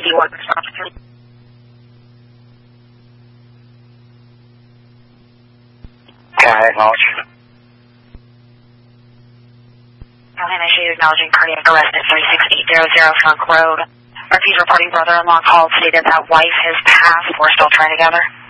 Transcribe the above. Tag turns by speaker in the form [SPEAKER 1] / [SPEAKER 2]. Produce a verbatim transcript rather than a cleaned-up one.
[SPEAKER 1] D one response to.
[SPEAKER 2] Okay, acknowledge.
[SPEAKER 1] Allen, I see you acknowledging cardiac arrest at three six eight zero zero Funk Road. Repeat reporting brother-in-law called, stated that wife has passed. We're still trying together.